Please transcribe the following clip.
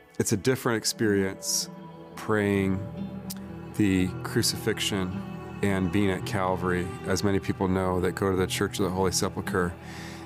It's a different experience praying the crucifixion and being at Calvary. As many people know that go to the Church of the Holy Sepulchre,